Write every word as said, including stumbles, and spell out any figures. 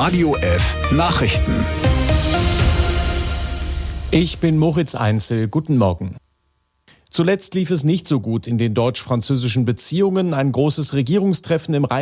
Radio F Nachrichten. Ich bin Moritz Einzel. Guten Morgen. Zuletzt lief es nicht so gut in den deutsch-französischen Beziehungen. Ein großes Regierungstreffen im